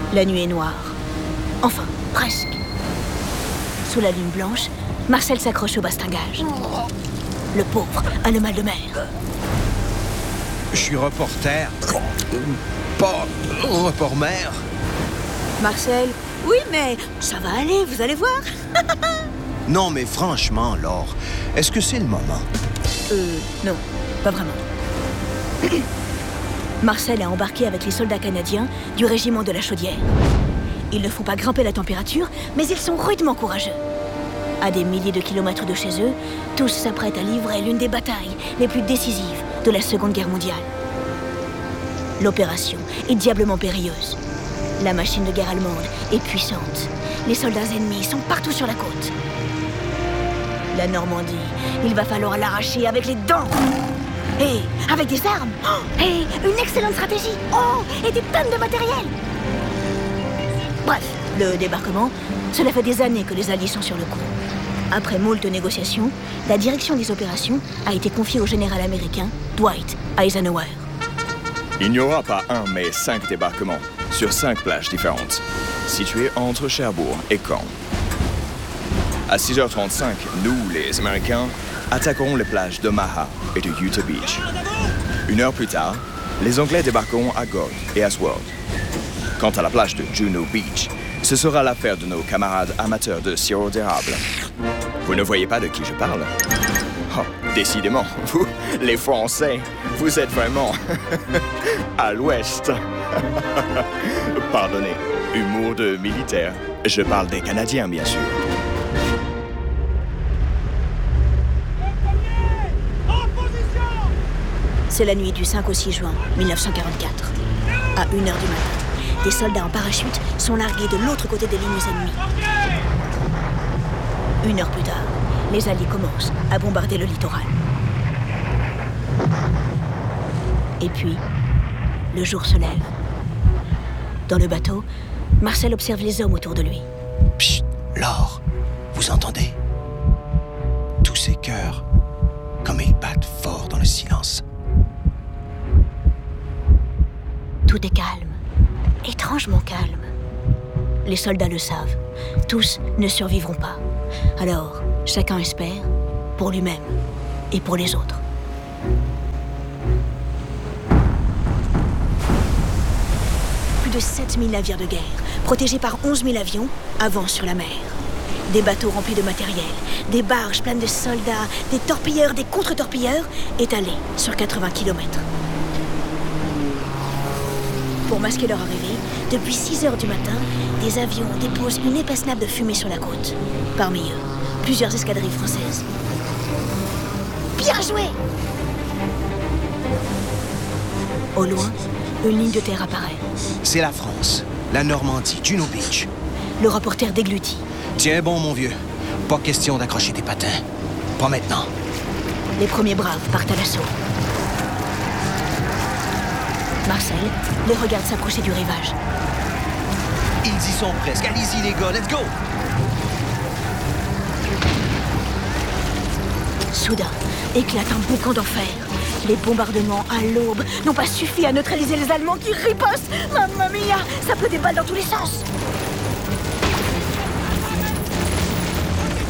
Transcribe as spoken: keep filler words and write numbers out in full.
La nuit est noire. Enfin, presque. Sous la lune blanche, Marcel s'accroche au bastingage. Le pauvre a le mal de mer. Je suis reporter. Pas report-mer. Marcel, oui, mais ça va aller, vous allez voir. Non, mais franchement, Laure, est-ce que c'est le moment? Euh, non, pas vraiment. Marcel a embarqué avec les soldats canadiens du régiment de la Chaudière. Ils ne font pas grimper la température, mais ils sont rudement courageux. À des milliers de kilomètres de chez eux, tous s'apprêtent à livrer l'une des batailles les plus décisives de la Seconde Guerre mondiale. L'opération est diablement périlleuse. La machine de guerre allemande est puissante. Les soldats ennemis sont partout sur la côte. La Normandie, il va falloir l'arracher avec les dents. Et avec des armes. Oh, et une excellente stratégie. Oh, et des tonnes de matériel. Bref, le débarquement, cela fait des années que les Alliés sont sur le coup. Après moult négociations, la direction des opérations a été confiée au général américain Dwight Eisenhower. Il n'y aura pas un, mais cinq débarquements, sur cinq plages différentes, situées entre Cherbourg et Caen. À six heures trente-cinq, nous, les Américains, attaquerons les plages d'Omaha et de Utah Beach. Une heure plus tard, les Anglais débarqueront à Gold et à Sword. Quant à la plage de Juno Beach, ce sera l'affaire de nos camarades amateurs de sirop d'érable. Vous ne voyez pas de qui je parle? Oh, décidément, vous, les Français, vous êtes vraiment à l'ouest. Pardonnez, humour de militaire. Je parle des Canadiens, bien sûr. C'est la nuit du cinq au six juin mille neuf cent quarante-quatre. À une heure du matin, des soldats en parachute sont largués de l'autre côté des lignes ennemies. Une heure plus tard, les Alliés commencent à bombarder le littoral. Et puis, le jour se lève. Dans le bateau, Marcel observe les hommes autour de lui. Psst, Laure, vous entendez? Tous ces cœurs, comme ils battent fort dans le silence. Tout est calme, étrangement calme. Les soldats le savent, tous ne survivront pas. Alors, chacun espère pour lui-même et pour les autres. Plus de sept mille navires de guerre, protégés par onze mille avions, avancent sur la mer. Des bateaux remplis de matériel, des barges pleines de soldats, des torpilleurs, des contre-torpilleurs, étalés sur quatre-vingts kilomètres. Pour masquer leur arrivée, depuis six heures du matin, des avions déposent une épaisse nappe de fumée sur la côte. Parmi eux, plusieurs escadrilles françaises. Bien joué! Au loin, une ligne de terre apparaît. C'est la France, la Normandie, Juno Beach. Le reporter déglutit. Tiens bon, mon vieux. Pas question d'accrocher tes patins. Pas maintenant. Les premiers braves partent à l'assaut. Marcel les regarde s'approcher du rivage. Ils y sont presque. Allez-y, les gars, let's go! Soudain, éclate un boucan d'enfer. Les bombardements à l'aube n'ont pas suffi à neutraliser les Allemands qui ripostent. Mamma mia, ça pleut des balles dans tous les sens.